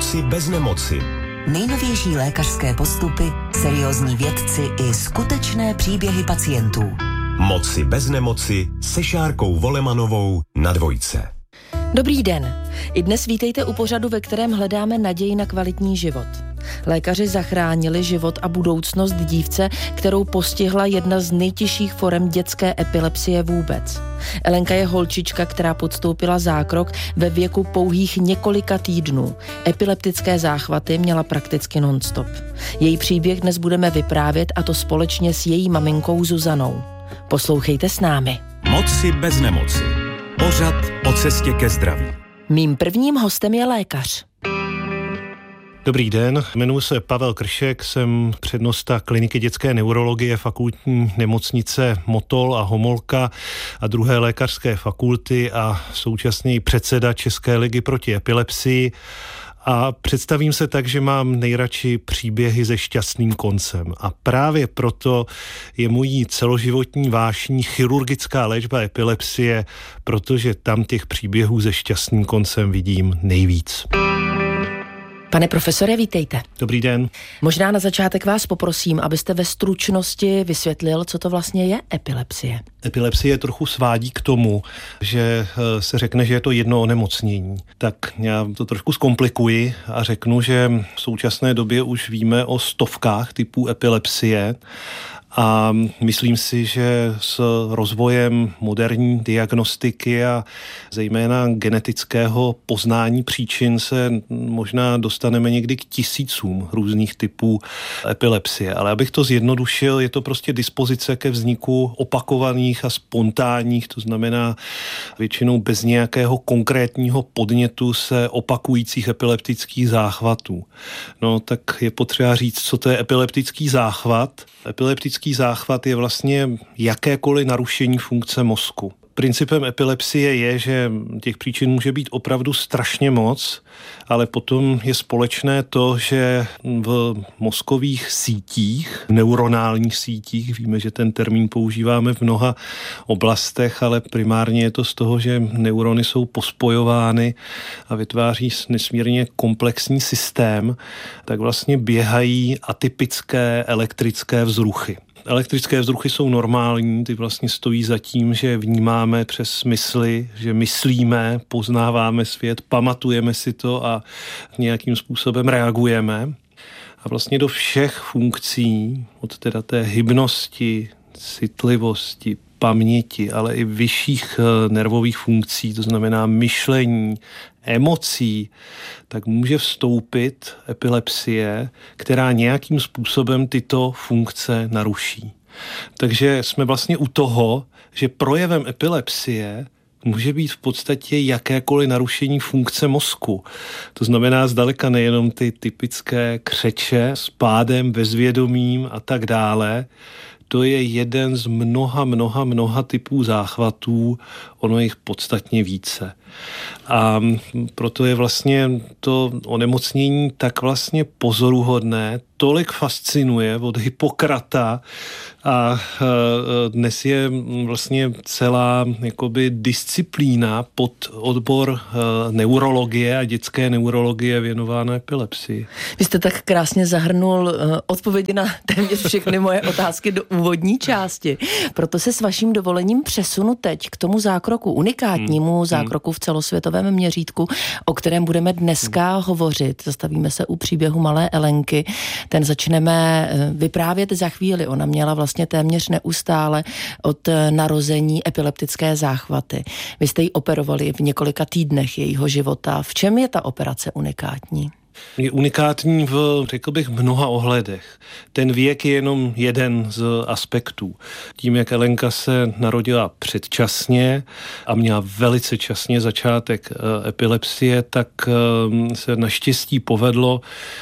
Moci bez nemoci. Nejnovější lékařské postupy, seriózní vědci i skutečné příběhy pacientů. Moci bez nemoci se Šárkou Volemanovou na Dvojce. Dobrý den. I dnes vítejte u pořadu, ve kterém hledáme naději na kvalitní život. Lékaři zachránili život a budoucnost dívce, kterou postihla jedna z nejtěžších forem dětské epilepsie vůbec. Elenka je holčička, která podstoupila zákrok ve věku pouhých několika týdnů. Epileptické záchvaty měla prakticky non-stop. Její příběh dnes budeme vyprávět, a to společně s její maminkou Zuzanou. Poslouchejte s námi. Moci bez nemoci. Pořad o cestě ke zdraví. Mým prvním hostem je lékař. Dobrý den, jmenuji se Pavel Kršek, jsem přednosta kliniky dětské neurologie fakultní nemocnice Motol a Homolka a druhé lékařské fakulty a současně předseda České ligy proti epilepsii. A představím se tak, že mám nejradši příběhy se šťastným koncem. A právě proto je mojí celoživotní vášní chirurgická léčba epilepsie, protože tam těch příběhů se šťastným koncem vidím nejvíc. Pane profesore, vítejte. Dobrý den. Možná na začátek vás poprosím, abyste ve stručnosti vysvětlil, co to vlastně je epilepsie. Epilepsie trochu svádí k tomu, že se řekne, že je to jedno onemocnění. Tak já to trošku zkomplikuji a řeknu, že v současné době už víme o stovkách typů epilepsie. A myslím si, že s rozvojem moderní diagnostiky a zejména genetického poznání příčin se možná dostaneme někdy k tisícům různých typů epilepsie. Ale abych to zjednodušil, je to prostě dispozice ke vzniku opakovaných a spontánních, to znamená většinou bez nějakého konkrétního podnětu se opakujících epileptických záchvatů. No tak je potřeba říct, co to je epileptický záchvat. Epileptický záchvat je vlastně jakékoliv narušení funkce mozku. Principem epilepsie je, že těch příčin může být opravdu strašně moc, ale potom je společné to, že v mozkových sítích, v neuronálních sítích, víme, že ten termín používáme v mnoha oblastech, ale primárně je to z toho, že neurony jsou pospojovány a vytváří nesmírně komplexní systém, tak vlastně běhají atypické elektrické vzruchy. Elektrické vzruchy jsou normální, ty vlastně stojí za tím, že vnímáme přes smysly, že myslíme, poznáváme svět, pamatujeme si to a nějakým způsobem reagujeme. A vlastně do všech funkcí, od teda té hybnosti, citlivosti, paměti, ale i vyšších nervových funkcí, to znamená myšlení, emocí, tak může vstoupit epilepsie, která nějakým způsobem tyto funkce naruší. Takže jsme vlastně u toho, že projevem epilepsie může být v podstatě jakékoliv narušení funkce mozku. To znamená zdaleka nejenom ty typické křeče s pádem, bezvědomím a tak dále. To je jeden z mnoha typů záchvatů, ono jich podstatně více. A proto je vlastně to onemocnění tak vlastně pozoruhodné, tolik fascinuje od Hippokrata a dnes je vlastně celá jakoby disciplína pod odbor neurologie a dětské neurologie věnována epilepsii. Vy jste tak krásně zahrnul odpovědi na téměř všechny moje otázky do úvodní části. Proto se s vaším dovolením přesunu teď k tomu zákroku, unikátnímu zákroku v celosvětovém měřítku, o kterém budeme dneska hovořit. Zastavíme se u příběhu malé Elenky. Ten začneme vyprávět za chvíli. Ona měla vlastně téměř neustále od narození epileptické záchvaty. Vy jste ji operovali v několika týdnech jejího života. V čem je ta operace unikátní? Je unikátní v, řekl bych, mnoha ohledech. Ten věk je jenom jeden z aspektů. Tím, jak Elenka se narodila předčasně a měla velice časně začátek epilepsie, tak se naštěstí povedlo,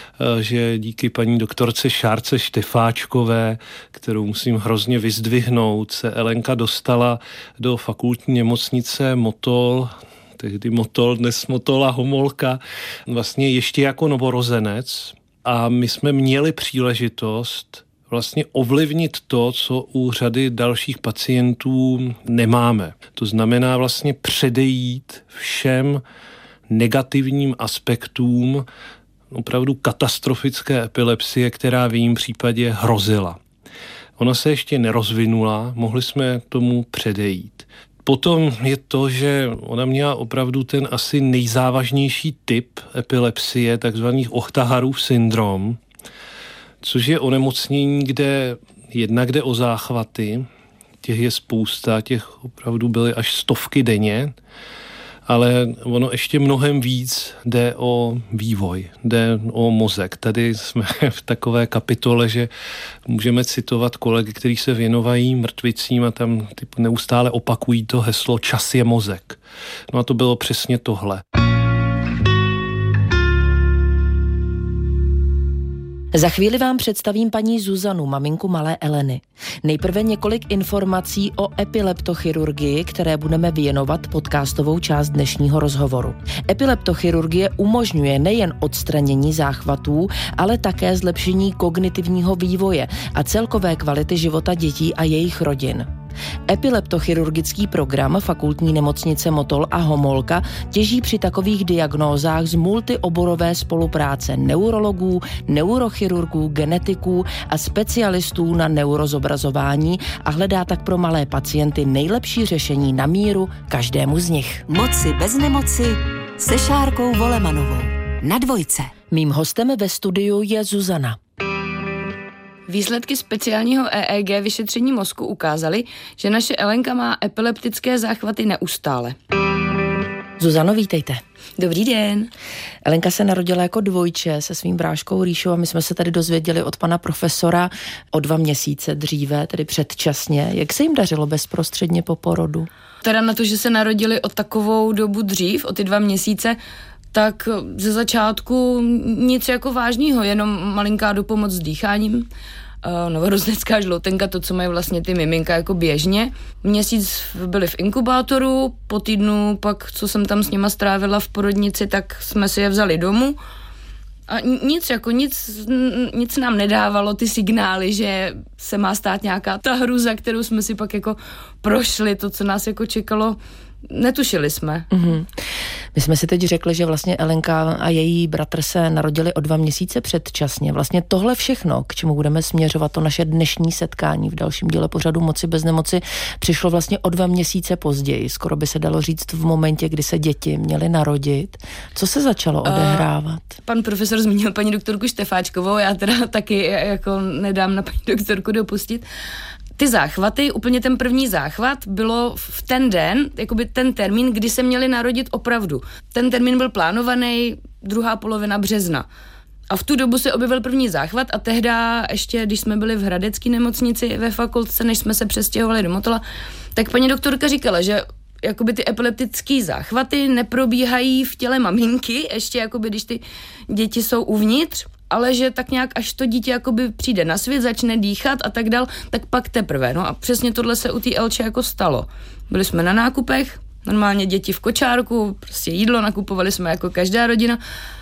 že díky paní doktorce Šárce Štefáčkové, kterou musím hrozně vyzdvihnout, se Elenka dostala do fakultní nemocnice Motol, tehdy Motol, dnes Motol a Homolka, vlastně ještě jako novorozenec. A my jsme měli příležitost vlastně ovlivnit to, co u řady dalších pacientů nemáme. To znamená vlastně předejít všem negativním aspektům opravdu katastrofické epilepsie, která v jejím případě hrozila. Ona se ještě nerozvinula, mohli jsme tomu předejít. Potom je to, že ona měla opravdu ten asi nejzávažnější typ epilepsie, takzvaných Ohthaarův syndrom, což je onemocnění, kde jednak jde o záchvaty, těch je spousta, těch opravdu byly až 100 denně, ale ono ještě mnohem víc jde o vývoj, jde o mozek. Tady jsme v takové kapitole, že můžeme citovat kolegy, kteří se věnovají mrtvicím a tam neustále opakují to heslo čas je mozek. No a to bylo přesně tohle. Za chvíli vám představím paní Zuzanu, maminku malé Eleny. Nejprve několik informací o epileptochirurgii, které budeme věnovat podcastovou část dnešního rozhovoru. Epileptochirurgie umožňuje nejen odstranění záchvatů, ale také zlepšení kognitivního vývoje a celkové kvality života dětí a jejich rodin. Epileptochirurgický program Fakultní nemocnice Motol a Homolka těží při takových diagnózách z multioborové spolupráce neurologů, neurochirurgů, genetiků a specialistů na neurozobrazování a hledá tak pro malé pacienty nejlepší řešení na míru každému z nich. Moci bez nemoci se Šárkou Volemanovou na Dvojce. Mým hostem ve studiu je Zuzana. Výsledky speciálního EEG vyšetření mozku ukázaly, že naše Elenka má epileptické záchvaty neustále. Zuzano, vítejte. Dobrý den. Elenka se narodila jako dvojče se svým bráškou Ríšou a my jsme se tady dozvěděli od pana profesora o 2 měsíce dříve, tedy předčasně. Jak se jim dařilo bezprostředně po porodu? Teda na to, že se narodili o takovou dobu dřív, o ty 2 měsíce, tak ze začátku nic jako vážného, jenom malinká dopomoc s dýcháním, novorozenecká žloutenka, to, co mají vlastně ty miminka jako běžně. Měsíc byli v inkubátoru, po týdnu pak, co jsem tam s nima strávila v porodnici, tak jsme si je vzali domů. A nic nám nedávalo ty signály, že se má stát nějaká ta hruza, kterou jsme si pak jako prošli, to, co nás jako čekalo, netušili jsme. Mm-hmm. My jsme si teď řekli, že vlastně Elenka a její bratr se narodili o 2 měsíce předčasně. Vlastně tohle všechno, k čemu budeme směřovat, to naše dnešní setkání v dalším díle pořadu Moci bez nemoci, přišlo vlastně o 2 měsíce později. Skoro by se dalo říct v momentě, kdy se děti měly narodit. Co se začalo odehrávat? Pan profesor zmínil paní doktorku Štefáčkovou, já teda taky jako nedám na paní doktorku dopustit. Ty záchvaty, úplně ten první záchvat bylo v ten den, jakoby ten termín, kdy se měli narodit opravdu. Ten termín byl plánovaný 2. polovina března. A v tu dobu se objevil první záchvat a tehda ještě, když jsme byli v hradecké nemocnici ve fakultce, než jsme se přestěhovali do Motola, tak paní doktorka říkala, že jakoby ty epileptické záchvaty neprobíhají v těle maminky, ještě jakoby když ty děti jsou uvnitř, ale že tak nějak, až to dítě jakoby přijde na svět, začne dýchat a tak dál, tak pak teprve. No a přesně tohle se u té Elče jako stalo. Byli jsme na nákupech, normálně děti v kočárku, prostě jídlo nakupovali jsme jako každá rodina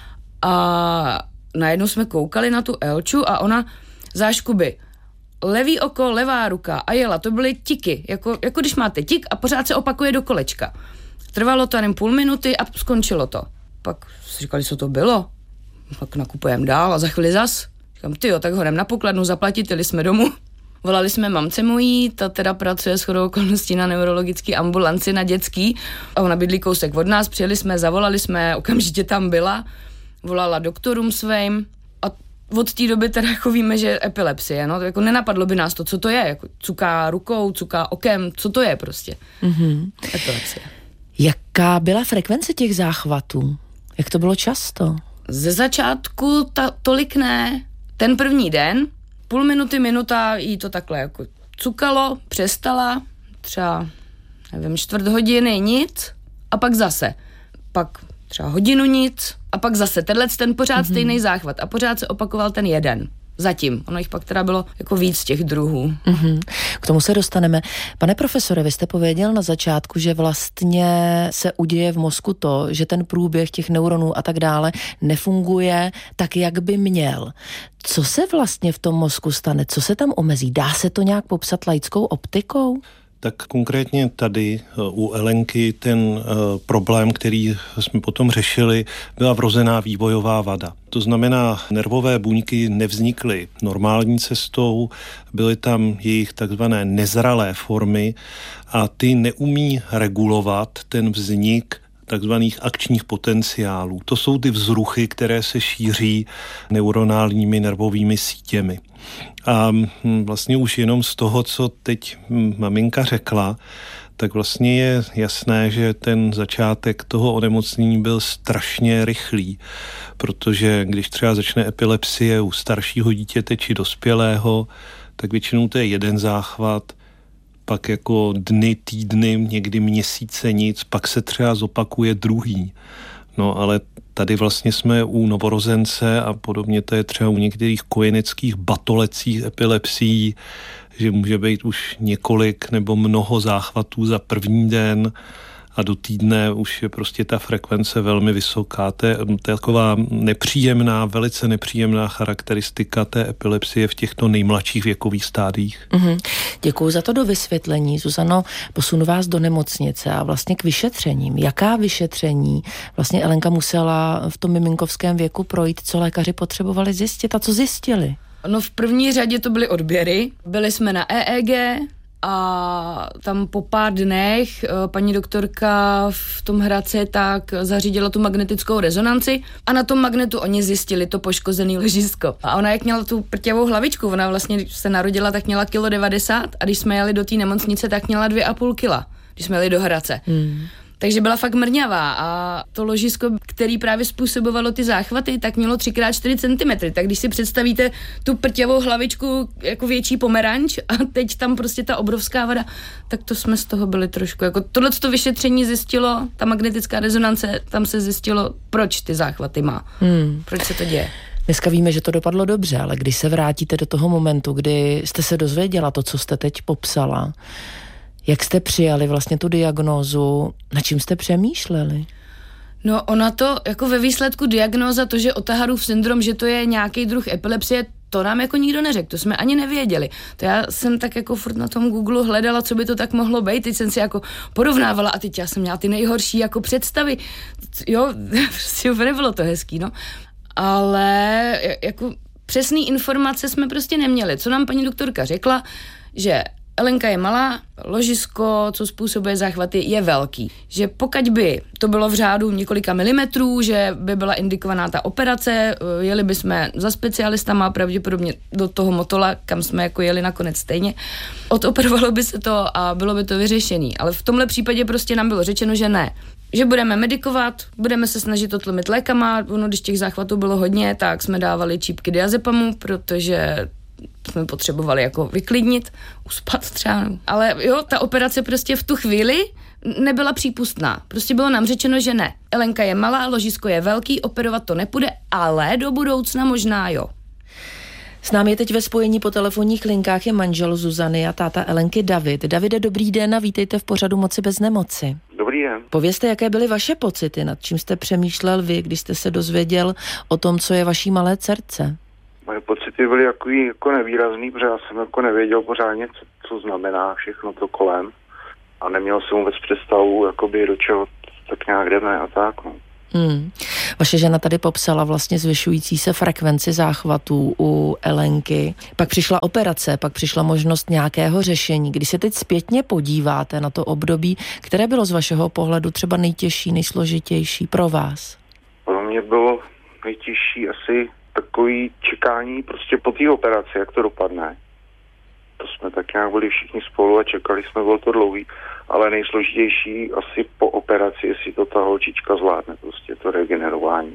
a najednou jsme koukali na tu Elču a ona záškuby. Levý oko, levá ruka a jela, to byly tiky, jako když máte tik a pořád se opakuje do kolečka. Trvalo to jen půl minuty a skončilo to. Pak si říkali, co to bylo. Pak nakupujeme dál a za chvíli zas. Říkám, tyjo, tak hodem na pokladnu, zaplatili jsme domů. Volali jsme mamce mojí, ta teda pracuje shodou okolností na neurologické ambulanci na dětský a ona bydlí kousek od nás, přijeli jsme, zavolali jsme, okamžitě tam byla, volala doktorům svým a od té doby teda jako víme, že epilepsie, no, to jako nenapadlo by nás to, co to je, jako cuká rukou, cuká okem, co to je prostě. Mm-hmm. Epilepsie. Jaká byla frekvence těch záchvatů? Jak to bylo často? Ze začátku tolik ne. Ten první den, půl minuty, minuta jí to takhle jako cukalo, přestala, třeba, nevím, 4 hodiny nic a pak zase. Pak třeba hodinu nic a pak zase ten pořád stejný záchvat a pořád se opakoval ten jeden. Zatím. Ono jich pak teda bylo jako víc těch druhů. Mm-hmm. K tomu se dostaneme. Pane profesore, vy jste pověděl na začátku, že vlastně se uděje v mozku to, že ten průběh těch neuronů a tak dále nefunguje tak, jak by měl. Co se vlastně v tom mozku stane? Co se tam omezí? Dá se to nějak popsat laickou optikou? Tak konkrétně tady u Elenky ten problém, který jsme potom řešili, byla vrozená vývojová vada. To znamená, nervové buňky nevznikly normální cestou, byly tam jejich takzvané nezralé formy a ty neumí regulovat ten vznik takzvaných akčních potenciálů. To jsou ty vzruchy, které se šíří neuronálními nervovými sítěmi. A vlastně už jenom z toho, co teď maminka řekla, tak vlastně je jasné, že ten začátek toho onemocnění byl strašně rychlý, protože když třeba začne epilepsie u staršího dítěte či dospělého, tak většinou to je jeden záchvat, pak jako dny, týdny, někdy měsíce nic, pak se třeba zopakuje druhý. No ale tady vlastně jsme u novorozence a podobně to je třeba u některých kojeneckých batolecích epilepsií, že může být už několik nebo mnoho záchvatů za první den a do týdne už je prostě ta frekvence velmi vysoká. To je taková nepříjemná, velice nepříjemná charakteristika té epilepsie v těchto nejmladších věkových stádiích. Děkuju za to dovysvětlení. Zuzano, posunu vás do nemocnice a vlastně k vyšetřením. Jaká vyšetření vlastně Elenka musela v tom miminkovském věku projít, co lékaři potřebovali zjistit a co zjistili? No v první řadě to byly odběry. Byli jsme na EEG a tam po pár dnech paní doktorka v tom Hradci tak zařídila tu magnetickou rezonanci a na tom magnetu oni zjistili to poškozené ložisko. A ona jak měla tu prťavou hlavičku, ona vlastně, když se narodila, tak měla 1,90 kg a když jsme jeli do té nemocnice, tak měla 2,5 kg, když jsme jeli do Hradce. Takže byla fakt mrňavá a to ložisko, který právě způsobovalo ty záchvaty, tak mělo 3x4 cm. Tak když si představíte tu prťavou hlavičku jako větší pomeranč a teď tam prostě ta obrovská vada, tak to jsme z toho byli trošku. Jako tohleto vyšetření zjistilo, ta magnetická rezonance, tam se zjistilo, proč ty záchvaty má. Proč se to děje. Dneska víme, že to dopadlo dobře, ale když se vrátíte do toho momentu, kdy jste se dozvěděla to, co jste teď popsala, jak jste přijali vlastně tu diagnózu, na čím jste přemýšleli? No ona to, jako ve výsledku diagnóza, to, že Otaharův syndrom, že to je nějaký druh epilepsie, to nám jako nikdo neřekl, to jsme ani nevěděli. To já jsem tak jako furt na tom Google hledala, co by to tak mohlo být, teď jsem si jako porovnávala a teď já jsem měla ty nejhorší jako představy. Jo, prostě nebylo to hezký, no. Ale jako přesný informace jsme prostě neměli. Co nám paní doktorka řekla, že Elenka je malá, ložisko, co způsobuje záchvaty, je velký. Že pokud by to bylo v řádu několika milimetrů, že by byla indikovaná ta operace, jeli bychom za specialistama, pravděpodobně do toho Motola, kam jsme jako jeli nakonec stejně, odoperovalo by se to a bylo by to vyřešený. Ale v tomhle případě prostě nám bylo řečeno, že ne. Že budeme medikovat, budeme se snažit to tlumit lékama, když těch záchvatů bylo hodně, tak jsme dávali čípky diazepamu, protože jsme potřebovali jako vyklidnit, uspat třeba. Ale jo, ta operace prostě v tu chvíli nebyla přípustná. Prostě bylo nám řečeno, že ne. Elenka je malá, ložisko je velký, operovat to nepůjde, ale do budoucna možná jo. S námi je teď ve spojení po telefonních linkách je manžel Zuzany a táta Elenky David. Davide, dobrý den a vítejte v pořadu Moci bez nemoci. Dobrý den. Povězte, jaké byly vaše pocity, nad čím jste přemýšlel vy, když jste se dozvěděl o tom, co je vaší malé dcerce? Moje pocity byly jako nevýrazný, protože já jsem jako nevěděl pořádně, co znamená všechno to kolem. A neměl jsem vůbec představu, jakoby do čeho tak nějak jdeme a tak. No. Vaše žena tady popsala vlastně zvyšující se frekvenci záchvatů u Elenky. Pak přišla operace, pak přišla možnost nějakého řešení. Když se teď zpětně podíváte na to období, které bylo z vašeho pohledu třeba nejtěžší, nejsložitější pro vás? Pro mě bylo nejtěžší asi takový čekání prostě po té operaci, jak to dopadne. To jsme tak nějak byli všichni spolu a čekali jsme, bylo to dlouhý, ale nejsložitější asi po operaci, jestli to ta holčička zvládne, prostě to regenerování.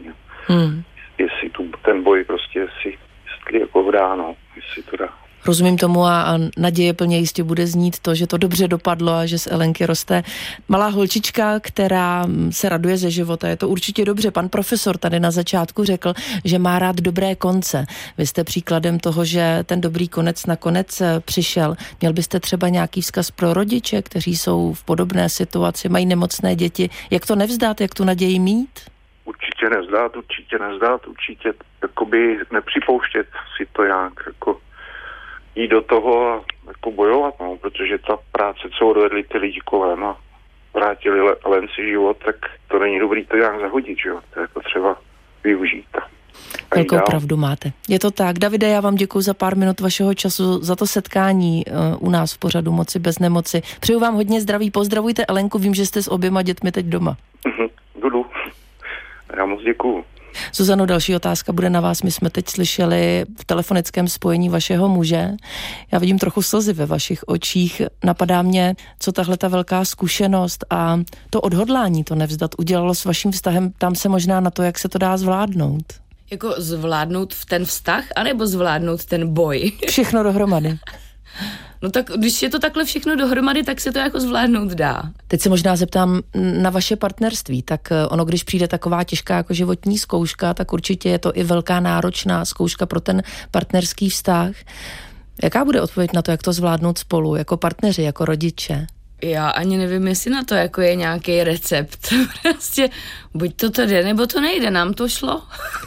Jestli ten boj prostě, jestli jako dáno, jestli to dá. Rozumím tomu a naděje plně jistě bude znít to, že to dobře dopadlo a že z Elenky roste malá holčička, která se raduje ze života. Je to určitě dobře. Pan profesor tady na začátku řekl, že má rád dobré konce. Vy jste příkladem toho, že ten dobrý konec nakonec přišel. Měl byste třeba nějaký vzkaz pro rodiče, kteří jsou v podobné situaci, mají nemocné děti. Jak to nevzdát, jak tu naději mít? Určitě nevzdát, určitě jakoby nepřipouštět si to nějak jako jít do toho a jako bojovat, no, protože ta práce, co odvedli ty lidi kolem a vrátili Elenci život, tak to není dobrý to nějak zahodit, že jo, to je potřeba využít. Velkou pravdu máte. Je to tak. Davide, já vám děkuji za pár minut vašeho času, za to setkání u nás v pořadu Moci bez nemoci. Přeju vám hodně zdraví, pozdravujte Elenku, vím, že jste s oběma dětmi teď doma. Budu. Já moc děkuju. Zuzano, další otázka bude na vás. My jsme teď slyšeli v telefonickém spojení vašeho muže. Já vidím trochu slzy ve vašich očích. Napadá mě, co tahle ta velká zkušenost a to odhodlání to nevzdat udělalo s vaším vztahem. Tam se možná na to, jak se to dá zvládnout. Jako zvládnout ten vztah, anebo zvládnout ten boj? Všechno dohromady. No tak, když je to takhle všechno dohromady, tak se to jako zvládnout dá. Teď se možná zeptám na vaše partnerství. Tak ono, když přijde taková těžká jako životní zkouška, tak určitě je to i velká náročná zkouška pro ten partnerský vztah. Jaká bude odpověď na to, jak to zvládnout spolu, jako partneři, jako rodiče? Já ani nevím, jestli na to jako je nějaký recept. Prostě buď to jde, nebo to nejde, nám to šlo.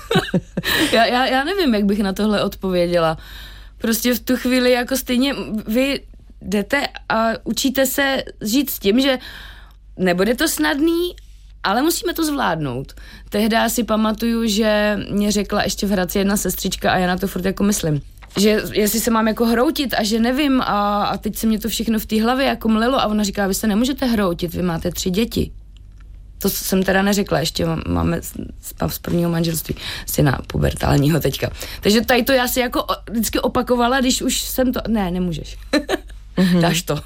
já nevím, jak bych na tohle odpověděla. Prostě v tu chvíli jako stejně vy jdete a učíte se žít s tím, že nebude to snadný, ale musíme to zvládnout. Tehdy si pamatuju, že mě řekla ještě v Hradci jedna sestřička a já na to furt jako myslím, že jestli se mám jako hroutit a že nevím a teď se mě to všechno v té hlavě jako mlelo a ona říká, vy se nemůžete hroutit, vy máte 3 děti. To jsem teda neřekla, ještě máme z prvního manželství syna pubertálního teďka. Takže tady to já si jako vždycky opakovala, když už jsem to... Ne, nemůžeš. Dáš to.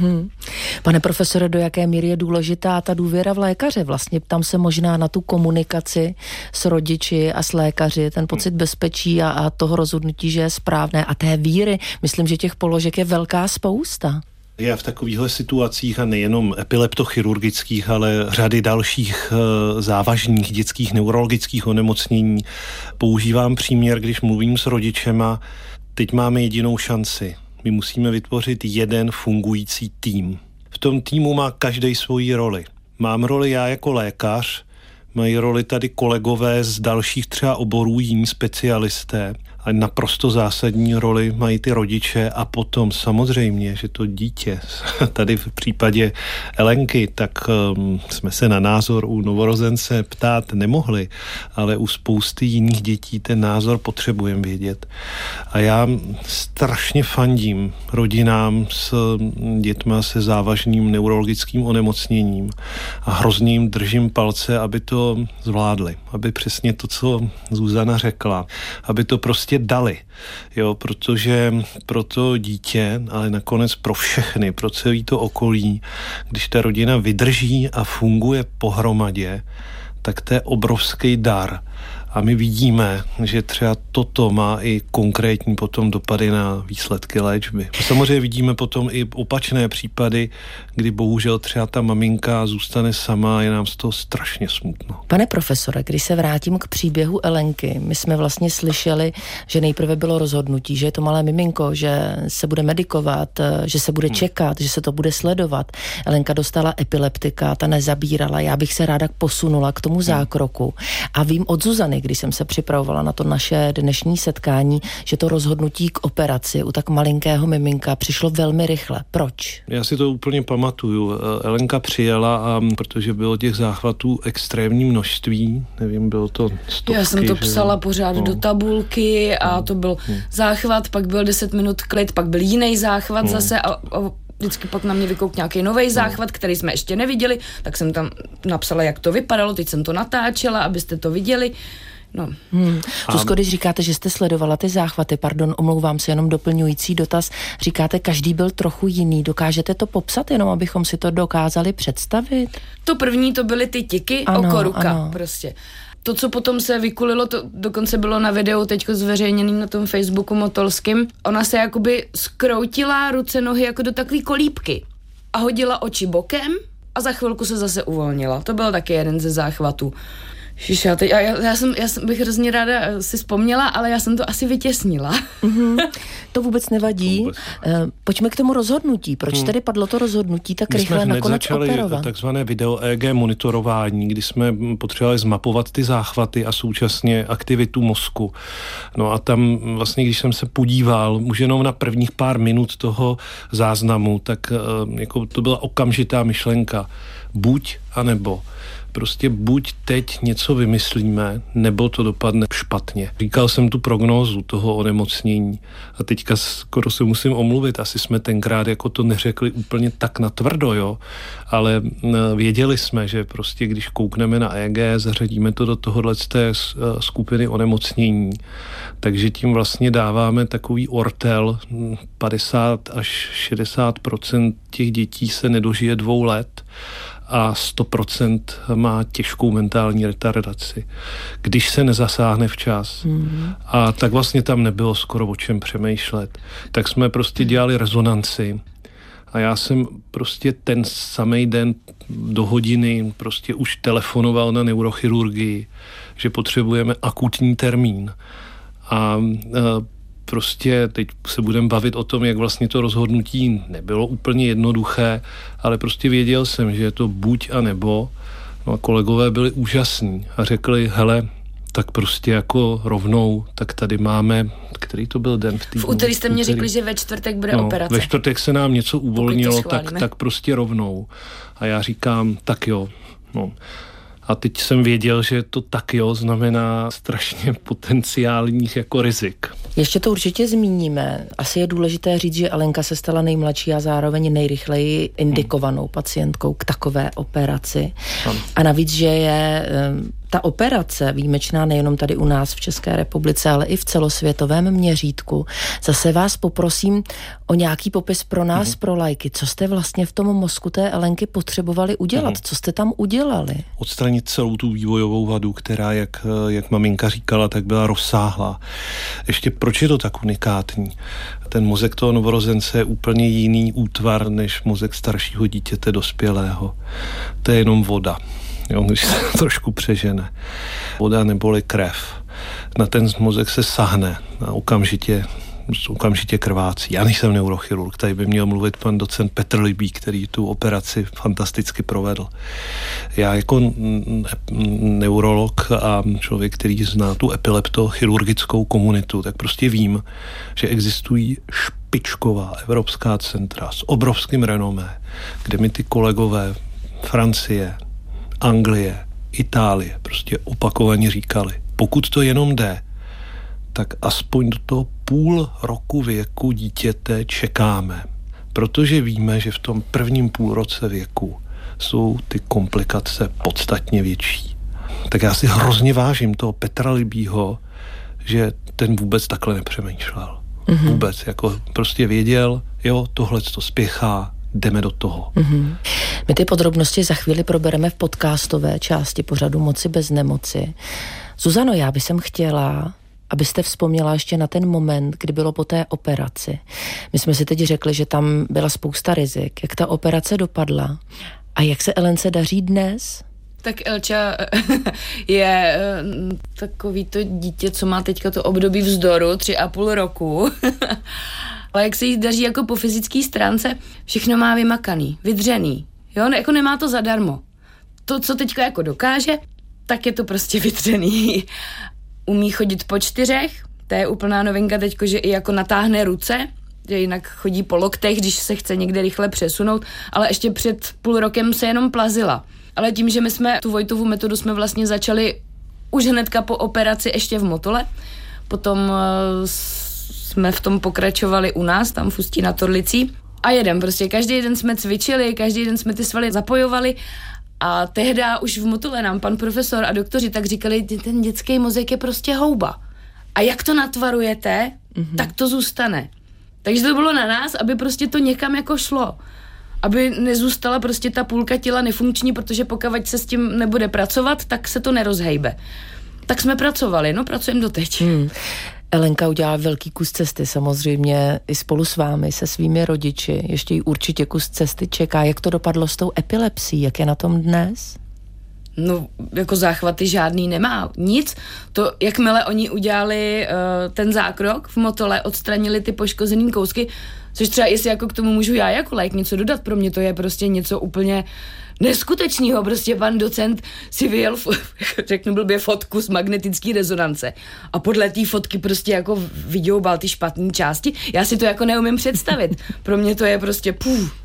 Pane profesore, do jaké míry je důležitá ta důvěra v lékaře? Vlastně tam se možná na tu komunikaci s rodiči a s lékaři, ten pocit bezpečí a toho rozhodnutí, že je správné a té víry. Myslím, že těch položek je velká spousta. Já v takovýchhle situacích a nejenom epileptochirurgických, ale řady dalších závažných dětských neurologických onemocnění používám příměr, když mluvím s rodičema, teď máme jedinou šanci. My musíme vytvořit jeden fungující tým. V tom týmu má každý svoji roli. Mám roli já jako lékař, mají roli tady kolegové z dalších třeba oborů, jiní specialisté. A naprosto zásadní roli mají ty rodiče a potom samozřejmě, že to dítě, tady v případě Elenky, tak jsme se na názor u novorozence ptát nemohli, ale u spousty jiných dětí ten názor potřebujeme vědět. A já strašně fandím rodinám s dětma se závažným neurologickým onemocněním a hrozně jim držím palce, aby to zvládli, aby přesně to, co Zuzana řekla, aby to prostě dali, jo, protože pro to dítě, ale nakonec pro všechny, pro celý to okolí, když ta rodina vydrží a funguje pohromadě, tak to je obrovský dar. A my vidíme, že třeba toto má i konkrétní potom dopady na výsledky léčby. Samozřejmě vidíme potom i opačné případy, kdy bohužel třeba ta maminka zůstane sama a je nám z toho strašně smutno. Pane profesore, když se vrátím k příběhu Elenky, my jsme vlastně slyšeli, že nejprve bylo rozhodnutí, že je to malé miminko, že se bude medikovat, že se bude čekat, že se to bude sledovat. Elenka dostala epileptika, ta nezabírala. Já bych se ráda posunula k tomu zákroku. A vím od Zuzany, když jsem se připravovala na to naše dnešní setkání, že to rozhodnutí k operaci u tak malinkého miminka přišlo velmi rychle. Proč? Já si to úplně pamatuju. Elenka přijela a protože bylo těch záchvatů extrémní množství, nevím, bylo to stovky. Já jsem to psala pořád do tabulky a to byl záchvat, pak byl 10 minut klid, pak byl jiný záchvat zase a vždycky pak na mě vykouk nějaký nový záchvat, který jsme ještě neviděli, tak jsem tam napsala, jak to vypadalo, teď jsem to natáčela, abyste to viděli. No. Zuzko, když říkáte, že jste sledovala ty záchvaty, pardon, omlouvám se, jenom doplňující dotaz, říkáte, každý byl trochu jiný, dokážete to popsat, jenom abychom si to dokázali představit? To první, to byly ty tiky, oko, ruka, prostě. To, co potom se vykulilo, to dokonce bylo na videu teďko zveřejněným na tom Facebooku motolským, ona se jakoby skroutila ruce, nohy jako do takový kolíbky a hodila oči bokem a za chvilku se zase uvolnila. To byl taky jeden ze záchvatů. Já jsem bych hrozně ráda si vzpomněla, ale já jsem to asi vytěsnila. To vůbec nevadí. Pojďme k tomu rozhodnutí. Proč tedy padlo to rozhodnutí tak rychle nakonec operovat? Začali takzvané video EG monitorování, kdy jsme potřebovali zmapovat ty záchvaty a současně aktivitu mozku. No a tam vlastně, když jsem se podíval, už jenom na prvních pár minut toho záznamu, tak jako to byla okamžitá myšlenka. Buď a nebo. Prostě buď teď něco vymyslíme, nebo to dopadne špatně. Říkal jsem tu prognózu toho onemocnění a teďka skoro se musím omluvit, asi jsme tenkrát jako to neřekli úplně tak natvrdo, jo, ale věděli jsme, že prostě když koukneme na EG, zařadíme to do tohohleté skupiny onemocnění, takže tím vlastně dáváme takový ortel, 50 až 60% těch dětí se nedožije 2 let, a 100% má těžkou mentální retardaci, když se nezasáhne včas. A tak vlastně tam nebylo skoro o čem přemýšlet. Tak jsme prostě dělali rezonanci a já jsem prostě ten samej den do hodiny prostě už telefonoval na neurochirurgii, že potřebujeme akutní termín. A prostě teď se budeme bavit o tom, jak vlastně to rozhodnutí nebylo úplně jednoduché, ale prostě věděl jsem, že je to buď a nebo. No a kolegové byli úžasní a řekli, hele, tak prostě jako rovnou, tak tady máme, který to byl den v týdnu? V úterý jste mě řekli, že ve čtvrtek bude operace. Ve čtvrtek se nám něco uvolnilo, tak prostě rovnou. A já říkám, tak jo, no. A teď jsem věděl, že to tak jo znamená strašně potenciálních jako rizik. Ještě to určitě zmíníme. Asi je důležité říct, že Alenka se stala nejmladší a zároveň nejrychleji indikovanou pacientkou k takové operaci. A navíc, že je ta operace výjimečná nejenom tady u nás v České republice, ale i v celosvětovém měřítku. Zase vás poprosím o nějaký popis pro nás, pro laiky. Co jste vlastně v tom mozku té Alenky potřebovali udělat? Co jste tam udělali? Odstranit celou tu vývojovou vadu, která, jak maminka říkala, tak byla rozsáhlá. Ještě proč je to tak unikátní? Ten mozek toho novorozence je úplně jiný útvar než mozek staršího dítěte dospělého. To je jenom voda. Jo, když se trošku přežene. Voda neboli krev. Na ten mozek se sahne a okamžitě krvácí. Já nejsem neurochirurg, tady by měl mluvit pan docent Petr Libý, který tu operaci fantasticky provedl. Já jako neurolog a člověk, který zná tu epileptochirurgickou komunitu, tak prostě vím, že existují špičková evropská centra s obrovským renomé, kde mi ty kolegové Francie, Anglie, Itálie prostě opakovaně říkali, pokud to jenom jde, tak aspoň do toho 0,5 roku věku dítěte čekáme. Protože víme, že v tom prvním půlroce věku jsou ty komplikace podstatně větší. Tak já si hrozně vážím toho Petra Libýho, že ten vůbec takhle nepřemýšlel. Vůbec, jako prostě věděl, jo, tohle to spěchá, jdeme do toho. My ty podrobnosti za chvíli probereme v podcastové části pořadu Moci bez nemoci. Zuzano, já bych chtěla, abyste vzpomněla ještě na ten moment, kdy bylo po té operaci. My jsme si teď řekli, že tam byla spousta rizik. Jak ta operace dopadla a jak se Elence daří dnes? Tak Elča je takový to dítě, co má teďka to období vzdoru, 3,5 roku. Ale jak se jí daří jako po fyzické stránce, všechno má vymakaný, vydřený. Jo, jako nemá to zadarmo. To, co teďka jako dokáže, tak je to prostě vydřený. Umí chodit po 4, to je úplná novinka teďko, že i jako natáhne ruce, že jinak chodí po loktech, když se chce někde rychle přesunout, ale ještě před 0,5 rokem se jenom plazila. Ale tím, že my jsme tu Vojtovu metodu jsme vlastně začali už hnedka po operaci ještě v Motole, potom jsme v tom pokračovali u nás, tam v Ústí nad Orlicí a prostě každý den jsme cvičili, každý den jsme ty svaly zapojovali a tehda už v Motole nám pan profesor a doktoři tak říkali, ten dětský mozek je prostě houba. A jak to natvarujete, tak to zůstane. Takže to bylo na nás, aby prostě to někam jako šlo. Aby nezůstala prostě ta půlka těla nefunkční, protože pokud se s tím nebude pracovat, tak se to nerozhejbe. Tak jsme pracovali, pracujeme doteď. Elenka udělala velký kus cesty, samozřejmě i spolu s vámi, se svými rodiči. Ještě jí určitě kus cesty čeká. Jak to dopadlo s tou epilepsií? Jak je na tom dnes? No, jako záchvaty žádný nemá. Nic. To, jakmile oni udělali ten zákrok v Motole, odstranili ty poškozený kousky, což třeba jestli jako k tomu můžu já jako lék něco dodat, pro mě to je prostě něco úplně neskutečného. Prostě pan docent si vyjel, řeknu blbě, fotku z magnetické rezonance a podle té fotky prostě jako vyděubal ty špatné části. Já si to jako neumím představit. Pro mě to je prostě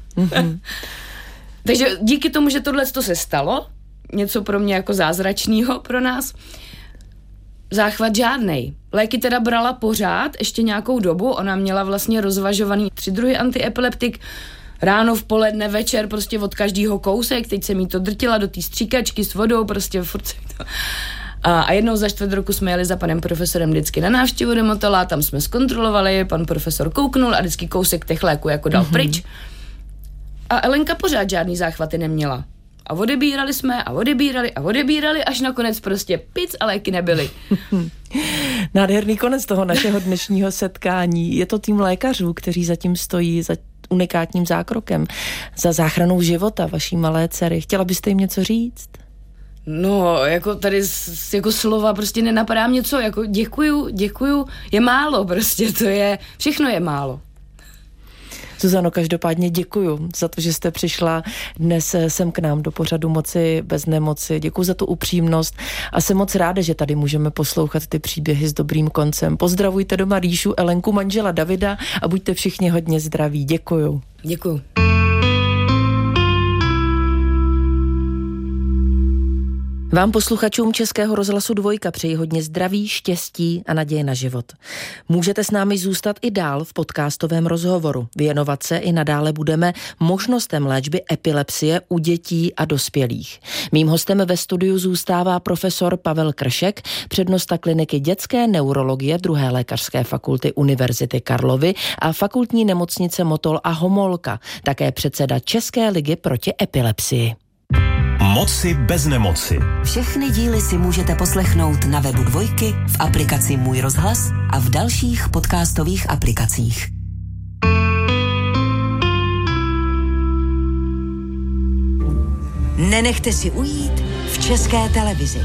Takže díky tomu, že tohleto se stalo, něco pro mě jako zázračného pro nás, záchvat žádnej. Léky teda brala pořád, ještě nějakou dobu, ona měla vlastně rozvažovaný 3 druhy antiepileptik, ráno, v poledne, večer, prostě od každého kousek, teď jsem jí to drtila do té stříkačky s vodou, prostě furt jsem to... A jednou za 4 roku jsme jeli za panem profesorem vždycky na návštěvu do Motola, tam jsme zkontrolovali, pan profesor kouknul a vždycky kousek těch léků jako dal pryč. A Elenka pořád žádný záchvaty neměla. A odebírali jsme a odebírali, až nakonec prostě pic a léky nebyly. Nádherný konec toho našeho dnešního setkání. Je to tým lékařů, kteří zatím stojí za unikátním zákrokem, za záchranou života vaší malé dcery. Chtěla byste jim něco říct? No, jako tady jako slova prostě nenapadá mě co, jako děkuju, je málo prostě, všechno je málo. Zuzano, každopádně děkuju za to, že jste přišla dnes sem k nám do pořadu Moci bez nemoci. Děkuju za tu upřímnost a jsem moc ráda, že tady můžeme poslouchat ty příběhy s dobrým koncem. Pozdravujte doma Ríšu, Elenku, manžela Davida a buďte všichni hodně zdraví. Děkuju. Děkuju. Vám posluchačům Českého rozhlasu Dvojka přeji hodně zdraví, štěstí a naděje na život. Můžete s námi zůstat i dál v podcastovém rozhovoru. Věnovat se i nadále budeme možnostem léčby epilepsie u dětí a dospělých. Mým hostem ve studiu zůstává profesor Pavel Kršek, přednosta kliniky dětské neurologie 2. lékařské fakulty Univerzity Karlovy a fakultní nemocnice Motol a Homolka, také předseda České ligy proti epilepsii. Moci bez nemoci. Všechny díly si můžete poslechnout na webu Dvojky, v aplikaci Můj rozhlas a v dalších podcastových aplikacích. Nenechte si ujít v České televizi.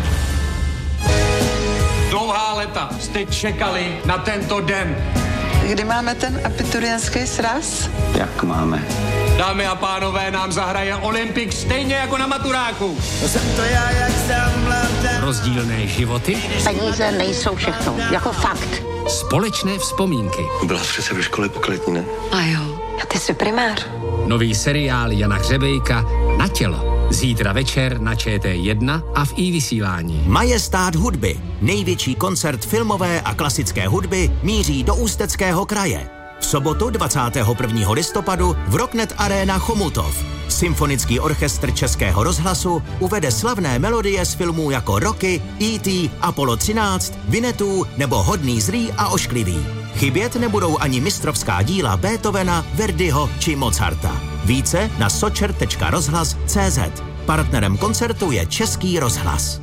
Dlouhá léta jste čekali na tento den. Kdy máme ten abiturientský sraz? Jak máme? Dámy a pánové, nám zahraje Olympik stejně jako na maturáku. Jsem to já, jak jsem mladá. Rozdílné životy. Peníze nejsou všechno, jako fakt. Společné vzpomínky. Byla přece ve škole pokletní, ne? A jo, a ty jsi primář. Nový seriál Jana Hřebejka Na tělo. Zítra večer na ČT1 a v iVysílání. Majestát hudby. Největší koncert filmové a klasické hudby míří do Ústeckého kraje. V sobotu 21. listopadu v Rocknet Arena Chomutov. Symfonický orchestr Českého rozhlasu uvede slavné melodie z filmů jako Rocky, E.T., Apollo 13, Winnetou nebo Hodný zlý a ošklivý. Chybět nebudou ani mistrovská díla Beethovena, Verdiho či Mozarta. Více na socher.rozhlas.cz. Partnerem koncertu je Český rozhlas.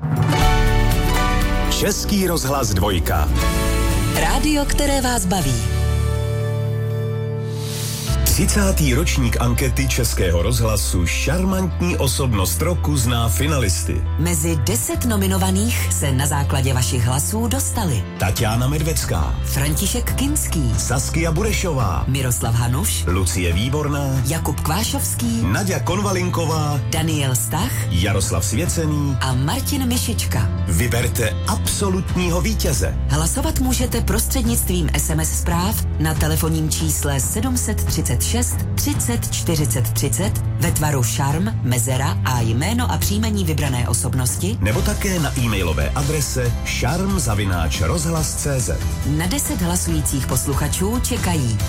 Český rozhlas Dvojka. Rádio, které vás baví. 30. ročník ankety Českého rozhlasu Šarmantní osobnost roku zná finalisty. Mezi 10 nominovaných se na základě vašich hlasů dostali Tatiana Medvecká, František Kinský, Saskia Burešová, Miroslav Hanuš, Lucie Výborná, Jakub Kvášovský, Naďa Konvalinková, Daniel Stach, Jaroslav Svěcený a Martin Mišička. Vyberte absolutního vítěze. Hlasovat můžete prostřednictvím SMS zpráv na telefonním čísle 736 30 40 30 ve tvaru šarm, mezera a jméno a příjmení vybrané osobnosti, nebo také na e-mailové adrese šarm@rozhlas.cz. Na 10 hlasujících posluchačů čekají